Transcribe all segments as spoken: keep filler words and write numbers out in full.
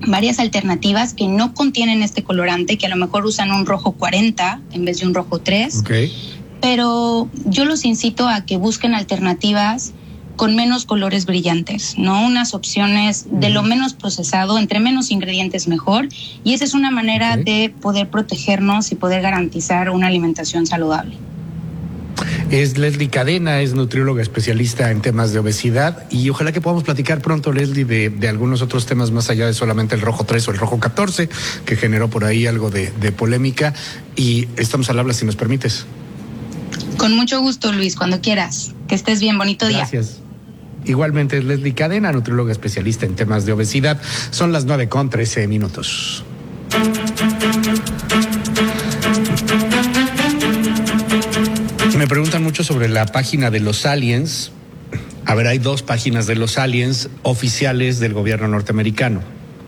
varias alternativas que no contienen este colorante, que a lo mejor usan un rojo cuarenta en vez de un rojo tres. Okay. Pero yo los incito a que busquen alternativas con menos colores brillantes, ¿no? Unas opciones de lo menos procesado, entre menos ingredientes mejor, y esa es una manera okay. de poder protegernos y poder garantizar una alimentación saludable. Es Leslie Cadena, es nutrióloga especialista en temas de obesidad, y ojalá que podamos platicar pronto, Leslie, de, de algunos otros temas más allá de solamente el rojo tres o el rojo catorce, que generó por ahí algo de, de polémica, y estamos al habla si nos permites. Con mucho gusto, Luis, cuando quieras. Que estés bien, bonito día. Gracias. Igualmente es Leslie Cadena, nutrióloga especialista en temas de obesidad. Son las nueve con trece minutos. Me preguntan mucho sobre la página de los aliens. A ver, hay dos páginas de los aliens oficiales del gobierno norteamericano.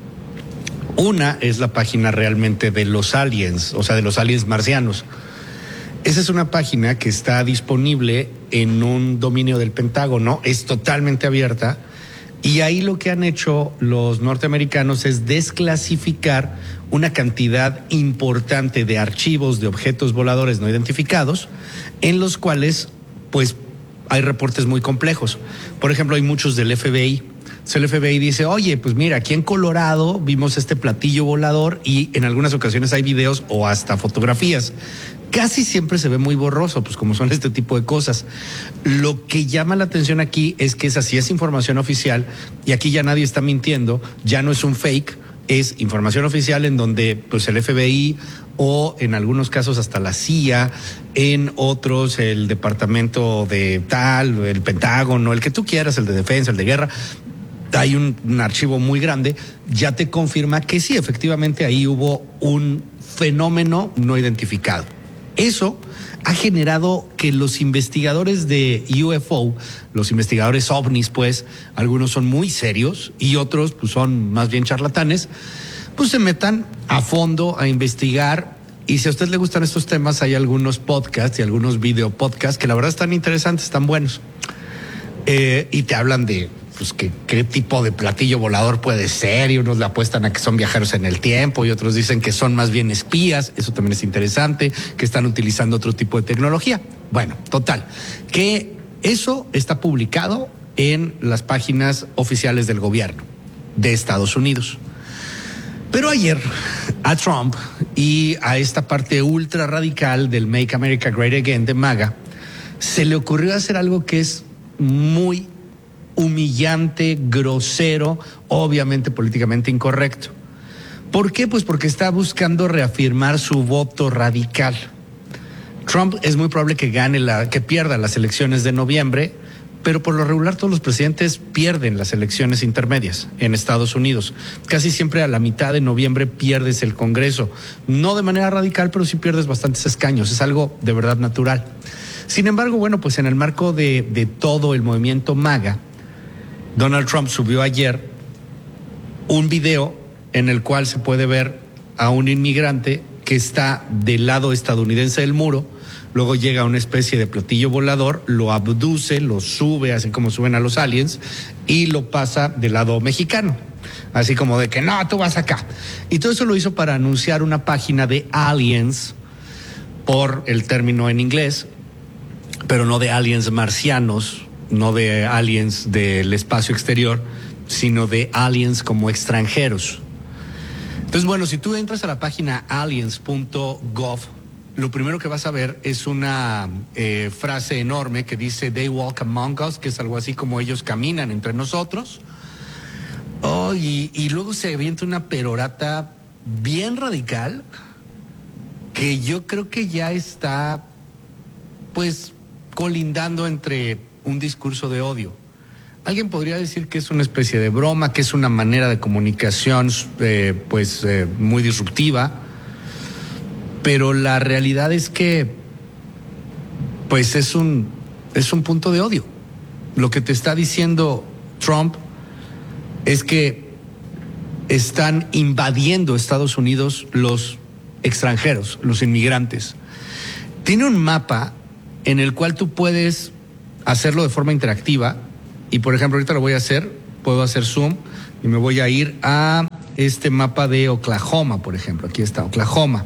Una es la página realmente de los aliens, o sea, de los aliens marcianos. Esa es una página que está disponible en un dominio del Pentágono, es totalmente abierta, y ahí lo que han hecho los norteamericanos es desclasificar una cantidad importante de archivos de objetos voladores no identificados, en los cuales pues hay reportes muy complejos. Por ejemplo, hay muchos del F B I. El F B I dice, oye, pues mira, aquí en Colorado vimos este platillo volador, y en algunas ocasiones hay videos o hasta fotografías. Casi siempre se ve muy borroso, pues como son este tipo de cosas. Lo que llama la atención aquí es que esa sí es información oficial, y aquí ya nadie está mintiendo, ya no es un fake, es información oficial en donde pues el F B I o en algunos casos hasta la C I A, en otros el departamento de tal, el Pentágono, el que tú quieras, el de defensa, el de guerra, hay un, un archivo muy grande, ya te confirma que sí, efectivamente ahí hubo un fenómeno no identificado. Eso ha generado que los investigadores de U F O, los investigadores ovnis, pues, algunos son muy serios y otros pues son más bien charlatanes, pues se metan a fondo a investigar. Y si a usted le gustan estos temas, hay algunos podcasts y algunos video podcasts que la verdad están interesantes, están buenos. Eh, y te hablan de pues qué, qué tipo de platillo volador puede ser, y unos le apuestan a que son viajeros en el tiempo y otros dicen que son más bien espías. Eso también es interesante, que están utilizando otro tipo de tecnología. Bueno, total, que eso está publicado en las páginas oficiales del gobierno de Estados Unidos. Pero ayer a Trump y a esta parte ultra radical del Make America Great Again de MAGA se le ocurrió hacer algo que es muy humillante, grosero, obviamente políticamente incorrecto. ¿Por qué? Pues porque está buscando reafirmar su voto radical. Trump es muy probable que gane la, que pierda las elecciones de noviembre, pero por lo regular todos los presidentes pierden las elecciones intermedias en Estados Unidos. Casi siempre a la mitad de noviembre pierdes el Congreso. No de manera radical, pero sí pierdes bastantes escaños. Es algo de verdad natural. Sin embargo, bueno, pues en el marco de, de todo el movimiento MAGA, Donald Trump subió ayer un video en el cual se puede ver a un inmigrante que está del lado estadounidense del muro, luego llega a una especie de platillo volador, lo abduce, lo sube, así como suben a los aliens, y lo pasa del lado mexicano, así como de que no, tú vas acá. Y todo eso lo hizo para anunciar una página de aliens, por el término en inglés, pero no de aliens marcianos, no de aliens del espacio exterior, sino de aliens como extranjeros. Entonces, bueno, si tú entras a la página aliens punto gov, lo primero que vas a ver es una eh, frase enorme que dice "They walk among us", que es algo así como "ellos caminan entre nosotros". Oh, y, y luego se avienta una perorata bien radical que yo creo que ya está, pues, colindando entre un discurso de odio. Alguien podría decir que es una especie de broma, que es una manera de comunicación eh, pues eh, muy disruptiva, pero la realidad es que pues es un es un punto de odio. Lo que te está diciendo Trump es que están invadiendo Estados Unidos los extranjeros, los inmigrantes. Tiene un mapa en el cual tú puedes hacerlo de forma interactiva, y por ejemplo ahorita lo voy a hacer, puedo hacer zoom y me voy a ir a este mapa de Oklahoma, por ejemplo. Aquí está Oklahoma.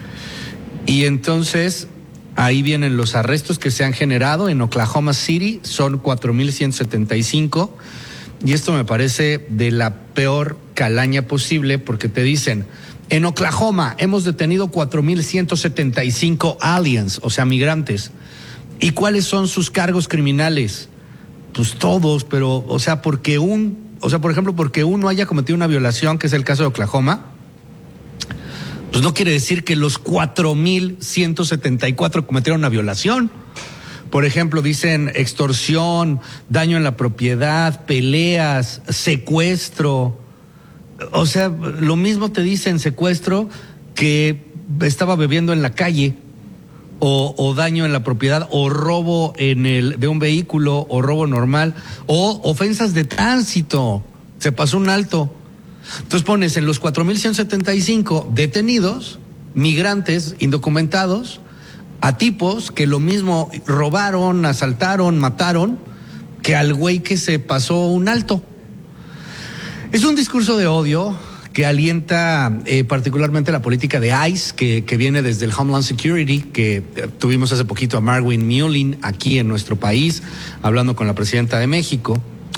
Y entonces ahí vienen los arrestos que se han generado en Oklahoma City, son cuatro mil ciento setenta y cinco. Y esto me parece de la peor calaña posible, porque te dicen, en Oklahoma hemos detenido cuatro mil ciento setenta y cinco aliens, o sea, migrantes. ¿Y cuáles son sus cargos criminales? Pues todos, pero, o sea, porque un, o sea, por ejemplo, porque uno haya cometido una violación, que es el caso de Oklahoma, pues no quiere decir que los cuatro mil ciento setenta y cuatro cometieron una violación. Por ejemplo, dicen extorsión, daño en la propiedad, peleas, secuestro. O sea, lo mismo te dicen secuestro que estaba bebiendo en la calle, o, o daño en la propiedad, o robo en el de un vehículo, o robo normal, o ofensas de tránsito. Se pasó un alto. Entonces pones en los cuatro mil ciento setenta y cinco detenidos, migrantes indocumentados, a tipos que lo mismo robaron, asaltaron, mataron, que al güey que se pasó un alto. Es un discurso de odio que alienta eh, particularmente la política de ICE, que, que viene desde el Homeland Security, que eh, tuvimos hace poquito a Marwin Mullin aquí en nuestro país, hablando con la presidenta de México.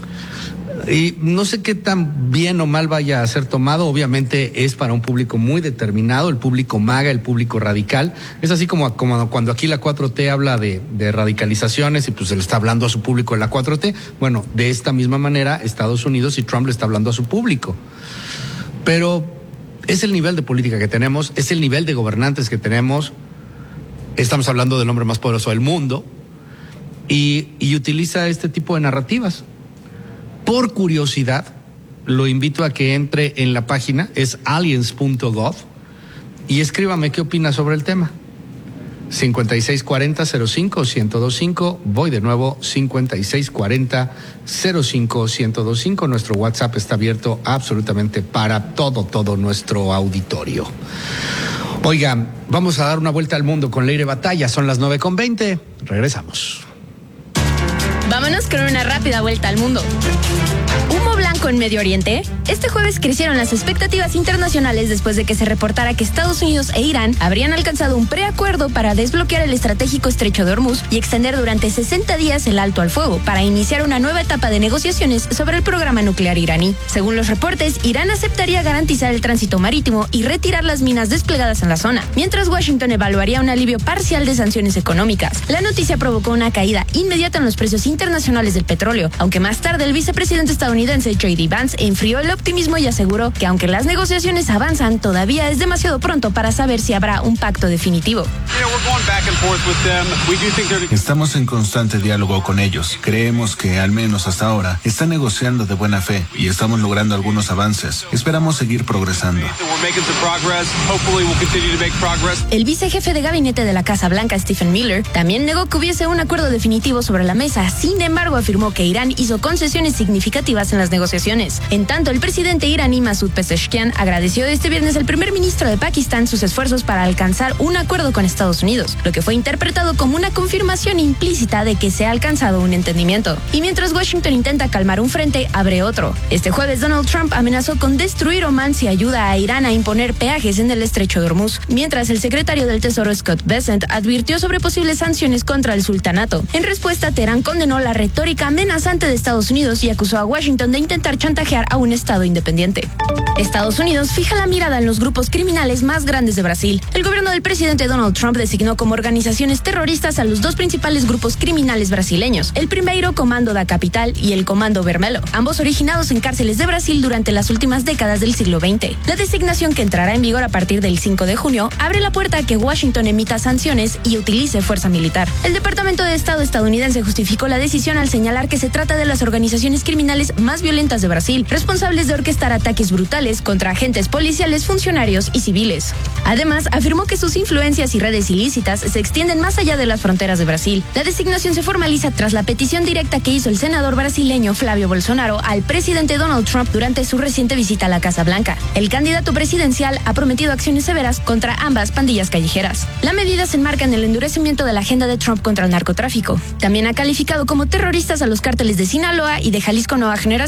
Y no sé qué tan bien o mal vaya a ser tomado. Obviamente es para un público muy determinado, el público MAGA, el público radical. Es así como, como cuando aquí la cuatro T habla de, de radicalizaciones y pues se le está hablando a su público en la cuatro T. Bueno, de esta misma manera Estados Unidos y Trump le está hablando a su público. Pero es el nivel de política que tenemos, es el nivel de gobernantes que tenemos. Estamos hablando del hombre más poderoso del mundo y, y utiliza este tipo de narrativas. Por curiosidad, lo invito a que entre en la página, es aliens punto gov, y escríbame qué opina sobre el tema. cincuenta y seis cuarenta cero cinco ciento veinticinco, voy de nuevo, cincuenta y seis cuarenta cero cinco ciento veinticinco. Nuestro WhatsApp está abierto absolutamente para todo, todo nuestro auditorio. Oigan, vamos a dar una vuelta al mundo con Leire Batalla, son las nueve con veinte, regresamos. Vámonos con una rápida vuelta al mundo. ¿Humo blanco en Medio Oriente? Este jueves crecieron las expectativas internacionales después de que se reportara que Estados Unidos e Irán habrían alcanzado un preacuerdo para desbloquear el estratégico estrecho de Hormuz y extender durante sesenta días el alto al fuego para iniciar una nueva etapa de negociaciones sobre el programa nuclear iraní. Según los reportes, Irán aceptaría garantizar el tránsito marítimo y retirar las minas desplegadas en la zona, mientras Washington evaluaría un alivio parcial de sanciones económicas. La noticia provocó una caída inmediata en los precios internacionales del petróleo, aunque más tarde el vicepresidente estadounidense J D Vance enfrió el optimismo y aseguró que aunque las negociaciones avanzan, todavía es demasiado pronto para saber si habrá un pacto definitivo. Estamos en constante diálogo con ellos. Creemos que, al menos hasta ahora, están negociando de buena fe y estamos logrando algunos avances. Esperamos seguir progresando. El vicejefe de gabinete de la Casa Blanca, Stephen Miller, también negó que hubiese un acuerdo definitivo sobre la mesa. Sin embargo, afirmó que Irán hizo concesiones significativas en las negociaciones. En tanto, el presidente iraní Masoud Pezeshkian agradeció este viernes al primer ministro de Pakistán sus esfuerzos para alcanzar un acuerdo con Estados Unidos, lo que fue interpretado como una confirmación implícita de que se ha alcanzado un entendimiento. Y mientras Washington intenta calmar un frente, abre otro. Este jueves, Donald Trump amenazó con destruir Omán si ayuda a Irán a imponer peajes en el estrecho de Hormuz, mientras el secretario del Tesoro Scott Bessent advirtió sobre posibles sanciones contra el sultanato. En respuesta, Teherán condenó la retórica amenazante de Estados Unidos y acusó a Washington de intentar chantajear a un Estado independiente. Estados Unidos fija la mirada en los grupos criminales más grandes de Brasil. El gobierno del presidente Donald Trump designó como organizaciones terroristas a los dos principales grupos criminales brasileños, el primeiro Comando da Capital y el Comando Vermelho, ambos originados en cárceles de Brasil durante las últimas décadas del siglo veinte. La designación, que entrará en vigor a partir del cinco de junio, abre la puerta a que Washington emita sanciones y utilice fuerza militar. El Departamento de Estado estadounidense justificó la decisión al señalar que se trata de las organizaciones criminales más violentas de Brasil, responsables de orquestar ataques brutales contra agentes policiales, funcionarios y civiles. Además, afirmó que sus influencias y redes ilícitas se extienden más allá de las fronteras de Brasil. La designación se formaliza tras la petición directa que hizo el senador brasileño Flávio Bolsonaro al presidente Donald Trump durante su reciente visita a la Casa Blanca. El candidato presidencial ha prometido acciones severas contra ambas pandillas callejeras. La medida se enmarca en el endurecimiento de la agenda de Trump contra el narcotráfico. También ha calificado como terroristas a los cárteles de Sinaloa y de Jalisco Nueva Generación, así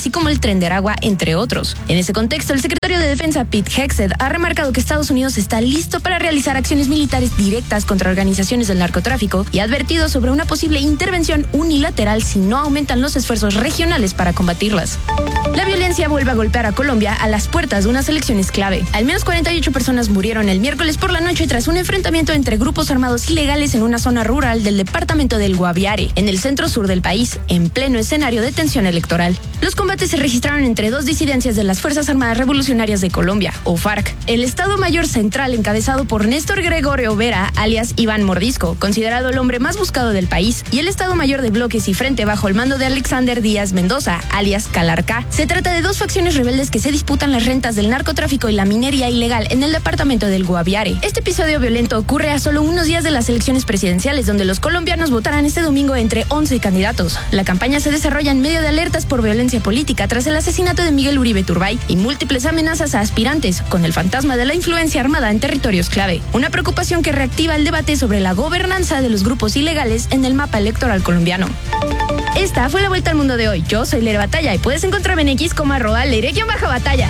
así como el Tren de Aragua, entre otros. En ese contexto, el secretario de Defensa, Pete Hegseth, ha remarcado que Estados Unidos está listo para realizar acciones militares directas contra organizaciones del narcotráfico y ha advertido sobre una posible intervención unilateral si no aumentan los esfuerzos regionales para combatirlas. La violencia vuelve a golpear a Colombia a las puertas de unas elecciones clave. Al menos cuarenta y ocho personas murieron el miércoles por la noche tras un enfrentamiento entre grupos armados ilegales en una zona rural del departamento del Guaviare, en el centro sur del país, en pleno escenario de tensión electoral. Los combates se registraron entre dos disidencias de las Fuerzas Armadas Revolucionarias de Colombia, o FARC. El Estado Mayor Central, encabezado por Néstor Gregorio Vera, alias Iván Mordisco, considerado el hombre más buscado del país, y el Estado Mayor de Bloques y Frente bajo el mando de Alexander Díaz Mendoza, alias Calarcá. Se trata de dos facciones rebeldes que se disputan las rentas del narcotráfico y la minería ilegal en el departamento del Guaviare. Este episodio violento ocurre a solo unos días de las elecciones presidenciales, donde los colombianos votarán este domingo entre once candidatos. La campaña se desarrolla en medio de alertas por violencia política tras el asesinato de Miguel Uribe Turbay y múltiples amenazas a aspirantes, con el fantasma de la influencia armada en territorios clave. Una preocupación que reactiva el debate sobre la gobernanza de los grupos ilegales en el mapa electoral colombiano. Esta fue la vuelta al mundo de hoy. Yo soy Leire Batalla y puedes encontrarme en X como arroba Leire-Batalla.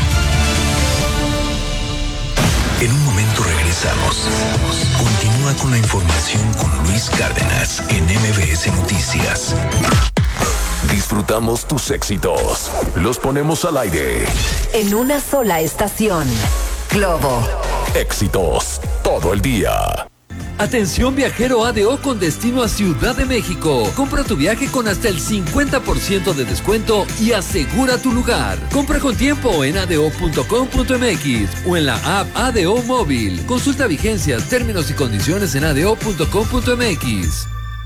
En un momento regresamos. Continúa con la información con Luis Cárdenas en M B S Noticias. Disfrutamos tus éxitos. Los ponemos al aire. En una sola estación. Globo. Éxitos todo el día. Atención viajero A D O con destino a Ciudad de México. Compra tu viaje con hasta el cincuenta por ciento de descuento y asegura tu lugar. Compra con tiempo en a d o punto com punto m x o en la app A D O Móvil. Consulta vigencias, términos y condiciones en a d o punto com punto m x.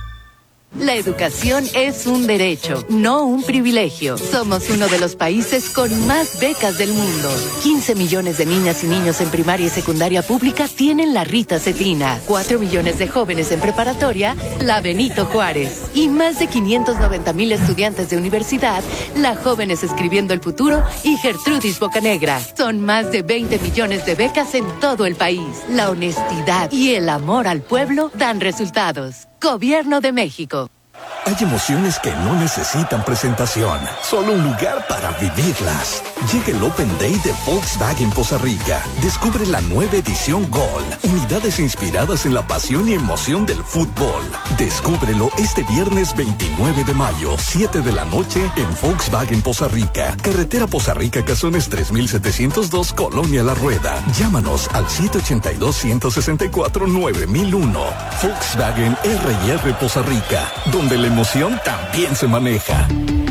La educación es un derecho, no un privilegio. Somos uno de los países con más becas del mundo. quince millones de niñas y niños en primaria y secundaria pública tienen la Rita Cetrina. cuatro millones de jóvenes en preparatoria, la Benito Juárez. Y más de quinientos noventa mil estudiantes de universidad, la Jóvenes Escribiendo el Futuro y Gertrudis Bocanegra. Son más de veinte millones de becas en todo el país. La honestidad y el amor al pueblo dan resultados. Gobierno de México. Hay emociones que no necesitan presentación, solo un lugar para vivirlas. Llega el Open Day de Volkswagen Poza Rica. Descubre la nueva edición Gol, unidades inspiradas en la pasión y emoción del fútbol. Descúbrelo este viernes veintinueve de mayo, siete de la noche, en Volkswagen Poza Rica. Carretera Poza Rica, Cazones tres mil setecientos dos, Colonia La Rueda. Llámanos al siete ocho dos, uno seis cuatro, nueve mil uno. Volkswagen R y R Poza Rica, donde la emoción también se maneja.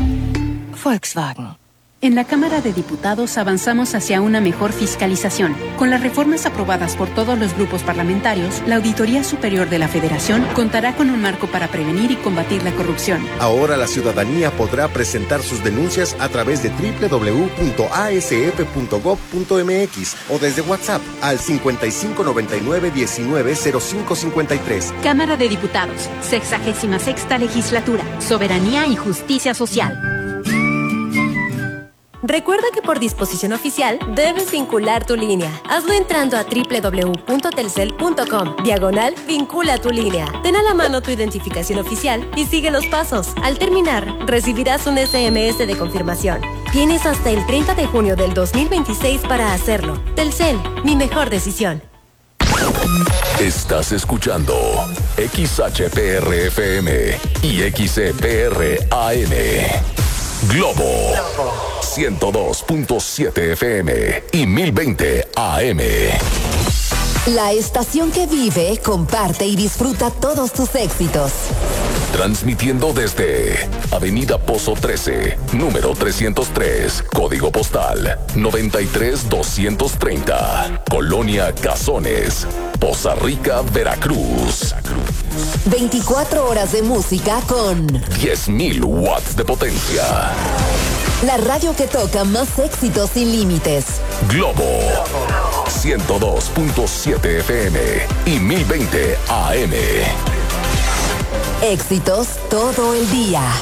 Volkswagen. En la Cámara de Diputados avanzamos hacia una mejor fiscalización. Con las reformas aprobadas por todos los grupos parlamentarios, la Auditoría Superior de la Federación contará con un marco para prevenir y combatir la corrupción. Ahora la ciudadanía podrá presentar sus denuncias a través de doble u doble u doble u punto a s f punto gob punto m x o desde WhatsApp al cincuenta y cinco noventa y nueve diecinueve cero cinco cincuenta y tres. Cámara de Diputados, sexagésima sexta legislatura, soberanía y justicia social. Recuerda que por disposición oficial debes vincular tu línea. Hazlo entrando a doble u doble u doble u punto telcel punto com, diagonal vincula tu línea. Ten a la mano tu identificación oficial y sigue los pasos. Al terminar, recibirás un ese eme ese de confirmación. Tienes hasta el treinta de junio del dos mil veintiséis para hacerlo. Telcel, mi mejor decisión. Estás escuchando X H P R F M y X E P R A M. Globo ciento dos punto siete F M y mil veinte A M. La estación que vive, comparte y disfruta todos tus éxitos. Transmitiendo desde Avenida Pozo trece, número trescientos tres, código postal noventa y tres doscientos treinta, Colonia Cazones, Poza Rica, Veracruz. veinticuatro horas de música con diez mil watts de potencia. La radio que toca más éxitos sin límites. Globo ciento dos punto siete F M y mil veinte A M. Éxitos todo el día.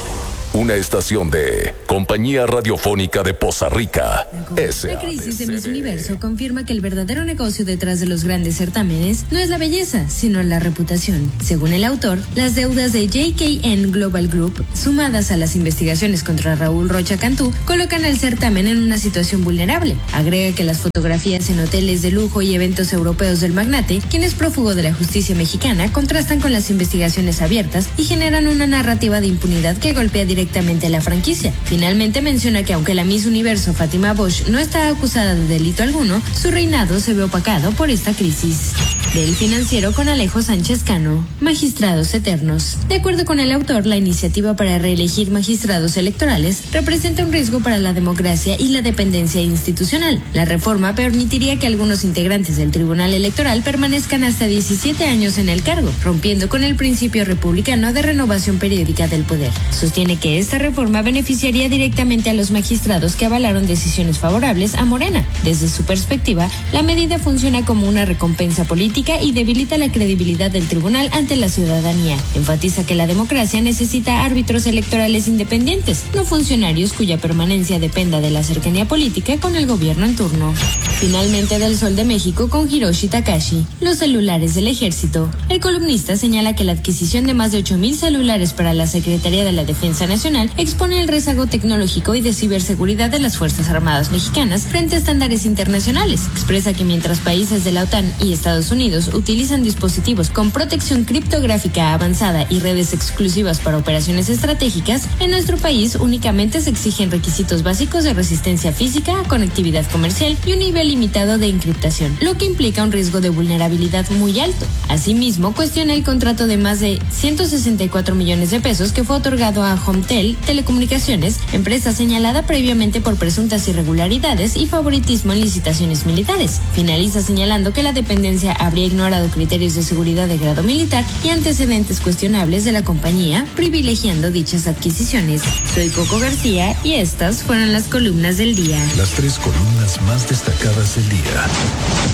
una estación de Compañía Radiofónica de Poza Rica. La crisis de Miss Universo confirma que el verdadero negocio detrás de los grandes certámenes no es la belleza, sino la reputación. Según el autor, las deudas de J K N Global Group, sumadas a las investigaciones contra Raúl Rocha Cantú, colocan al certamen en una situación vulnerable. Agrega que las fotografías en hoteles de lujo y eventos europeos del magnate, quien es prófugo de la justicia mexicana, contrastan con las investigaciones abiertas y generan una narrativa de impunidad que golpea directamente a la franquicia. Finalmente menciona que aunque la Miss Universo Fátima Bosch no está acusada de delito alguno, su reinado se ve opacado por esta crisis. Del Financiero con Alejo Sánchez Cano. Magistrados eternos. De acuerdo con el autor, la iniciativa para reelegir magistrados electorales representa un riesgo para la democracia y la dependencia institucional. La reforma permitiría que algunos integrantes del Tribunal Electoral permanezcan hasta diecisiete años en el cargo, rompiendo con el principio republicano de renovación periódica del poder. Sostiene que esta reforma beneficiaría directamente a los magistrados que avalaron decisiones favorables a Morena. Desde su perspectiva, la medida funciona como una recompensa política y debilita la credibilidad del tribunal ante la ciudadanía. Enfatiza que la democracia necesita árbitros electorales independientes, no funcionarios cuya permanencia dependa de la cercanía política con el gobierno en turno. Finalmente, del Sol de México con Hiroshi Takashi. Los celulares del ejército. El columnista señala que la adquisición de más de ocho mil celulares para la Secretaría de la Defensa Nacional expone el rezago tecnológico y de ciberseguridad de las Fuerzas Armadas mexicanas frente a estándares internacionales. Expresa que mientras países de la OTAN y Estados Unidos utilizan dispositivos con protección criptográfica avanzada y redes exclusivas para operaciones estratégicas, en nuestro país únicamente se exigen requisitos básicos de resistencia física, conectividad comercial y un nivel limitado de encriptación, lo que implica un riesgo de vulnerabilidad muy alto. Asimismo, cuestiona el contrato de más de ciento sesenta y cuatro millones de pesos que fue otorgado a Homtel Telecomunicaciones, empresa señalada previamente por presuntas irregularidades y favoritismo en licitaciones militares. Finaliza señalando que la dependencia habría ignorado criterios de seguridad de grado militar y antecedentes cuestionables de la compañía, privilegiando dichas adquisiciones. Soy Coco García y estas fueron las columnas del día. Las tres columnas más destacadas del día.